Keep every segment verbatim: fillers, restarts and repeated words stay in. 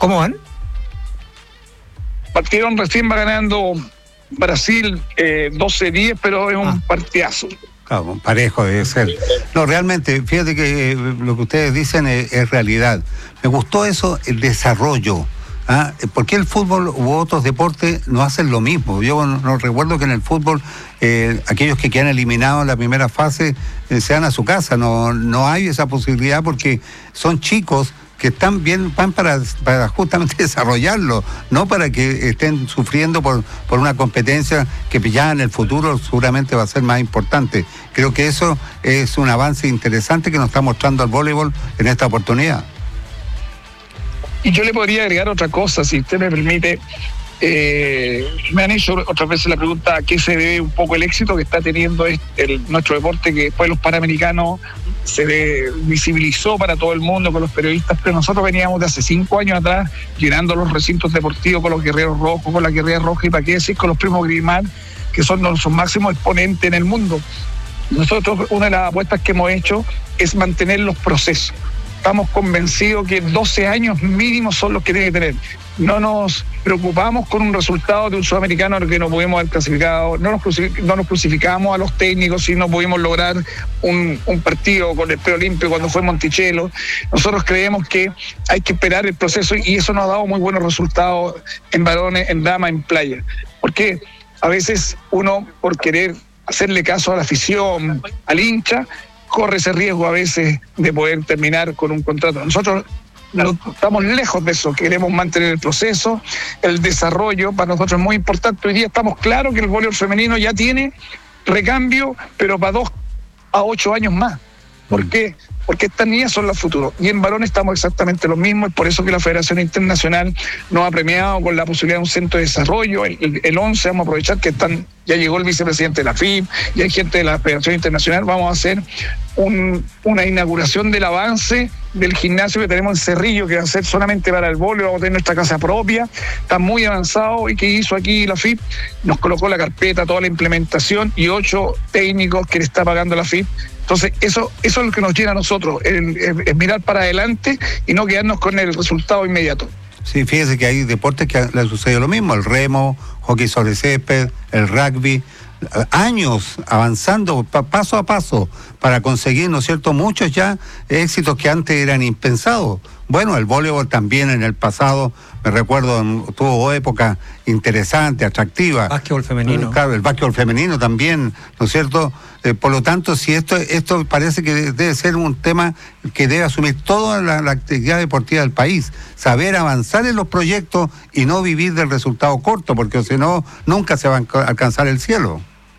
¿Cómo van? Partieron recién, va ganando Brasil eh, doce diez, pero es un ah. partidazo. Claro, parejo debe ser. No, realmente, fíjate que eh, lo que ustedes dicen es, es realidad. Me gustó eso, el desarrollo. ¿Ah? ¿Por qué el fútbol u otros deportes no hacen lo mismo? Yo no, no recuerdo que en el fútbol eh, aquellos que quedan eliminados en la primera fase eh, se van a su casa. No, no hay esa posibilidad porque son chicos que están bien, van para, para justamente desarrollarlo, no para que estén sufriendo por, por una competencia que ya en el futuro seguramente va a ser más importante. Creo que eso es un avance interesante que nos está mostrando el voleibol en esta oportunidad. Y yo le podría agregar otra cosa, si usted me permite. Eh, me han hecho otras veces la pregunta a qué se debe un poco el éxito que está teniendo el, nuestro deporte, que después los Panamericanos se de, visibilizó para todo el mundo con los periodistas, pero nosotros veníamos de hace cinco años atrás llenando los recintos deportivos con los guerreros rojos, con la guerrera roja y para qué decir con los primos Griezmann, que son nuestros máximos exponentes en el mundo. Nosotros, una de las apuestas que hemos hecho es mantener los procesos. Estamos convencidos que doce años mínimos son los que tiene que tener. No nos preocupamos con un resultado de un sudamericano que no pudimos haber clasificado, no nos, no nos crucificamos a los técnicos si no pudimos lograr un, un partido con el preolímpico cuando fue Monticello. Nosotros creemos que hay que esperar el proceso y eso nos ha dado muy buenos resultados en varones, en damas, en playa. Porque a veces uno, por querer hacerle caso a la afición, al hincha, corre ese riesgo a veces de poder terminar con un contrato. Nosotros no, estamos lejos de eso, queremos mantener el proceso, el desarrollo, para nosotros es muy importante. Hoy día estamos claros que el voleibol femenino ya tiene recambio, pero para dos a ocho años más. ¿Por qué? Porque estas niñas son las futuras. Y en varones estamos exactamente lo mismo, es por eso que la Federación Internacional nos ha premiado con la posibilidad de un centro de desarrollo. El, el, el once, vamos a aprovechar que están, ya llegó el vicepresidente de la F I B, ya hay gente de la Federación Internacional, vamos a hacer un, una inauguración del avance del gimnasio que tenemos en Cerrillo, que va a ser solamente para el voleibol, vamos a tener nuestra casa propia, está muy avanzado. ¿Y qué hizo aquí la F I B? Nos colocó la carpeta, toda la implementación y ocho técnicos que le está pagando la F I B. Entonces, eso, eso es lo que nos llena a nosotros, es, es mirar para adelante y no quedarnos con el resultado inmediato. Sí, fíjese que hay deportes que le sucedido lo mismo, el remo, hockey sobre césped, el rugby, años avanzando paso a paso para conseguir, ¿no es cierto?, muchos ya éxitos que antes eran impensados. Bueno, el voleibol también en el pasado, me recuerdo, tuvo época interesante, atractiva. Básquetbol femenino. Claro, el básquetbol femenino también, ¿no es cierto? Eh, por lo tanto, si esto esto parece que debe ser un tema que debe asumir toda la, la actividad deportiva del país, saber avanzar en los proyectos y no vivir del resultado corto, porque si no, nunca se va a alcanzar el cielo.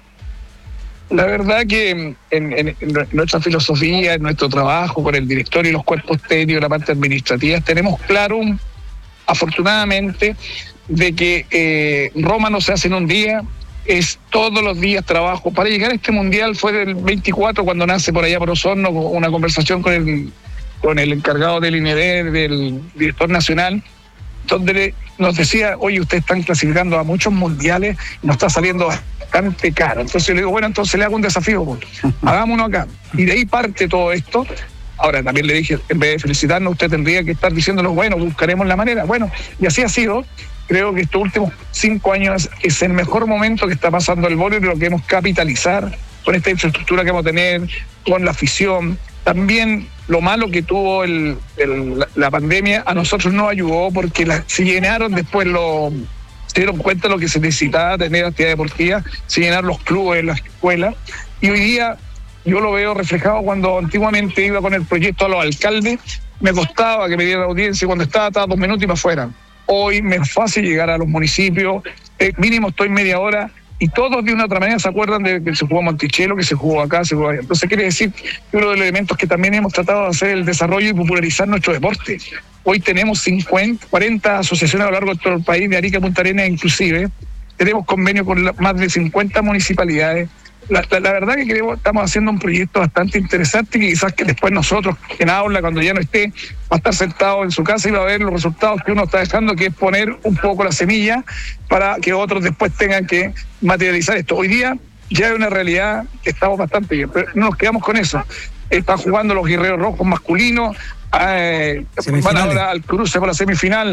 La verdad que en, en, en nuestra filosofía, en nuestro trabajo con el directorio y los cuerpos técnicos, la parte administrativa, tenemos claro, un, afortunadamente, de que eh, Roma no se hace en un día, es todos los días trabajo. Para llegar a este mundial fue del veinticuatro, cuando nace por allá por Osorno, una conversación con el, con el encargado del I N E D, del director nacional, donde nos decía, oye, ustedes están clasificando a muchos mundiales y nos está saliendo bastante caro. Entonces le digo, bueno, entonces le hago un desafío, pues, hagámonos acá. Y de ahí parte todo esto. Ahora también le dije, en vez de felicitarnos, usted tendría que estar diciéndonos, bueno, buscaremos la manera. Bueno, y así ha sido. Creo que estos últimos cinco años es el mejor momento que está pasando el voleibol y lo queremos capitalizar con esta infraestructura que vamos a tener, con la afición. También lo malo que tuvo el, el, la, la pandemia a nosotros nos ayudó porque la, se llenaron después los... se dieron cuenta de lo que se necesitaba tener actividad deportiva, se llenaron los clubes en las escuelas, y hoy día yo lo veo reflejado cuando antiguamente iba con el proyecto a los alcaldes, me costaba que me dieran audiencia, cuando estaba, estaba dos minutos y para afuera. Hoy me es fácil llegar a los municipios, eh, mínimo estoy media hora, y todos de una u otra manera se acuerdan de que se jugó Monticello, que se jugó acá, se jugó allá. Entonces quiere decir que uno de los elementos que también hemos tratado de hacer el desarrollo y popularizar nuestro deporte. Hoy tenemos cincuenta, cuarenta asociaciones a lo largo de todo el país, de Arica a Punta Arenas inclusive. Tenemos convenio con la, más de cincuenta municipalidades. La, la, la verdad que creo, estamos haciendo un proyecto bastante interesante y quizás que después nosotros, en aula, cuando ya no esté, va a estar sentado en su casa y va a ver los resultados que uno está dejando, que es poner un poco la semilla para que otros después tengan que materializar esto. Hoy día ya es una realidad que estamos bastante bien, pero no nos quedamos con eso. Están jugando los guerreros rojos masculinos, eh, van ahora al cruce por la semifinal.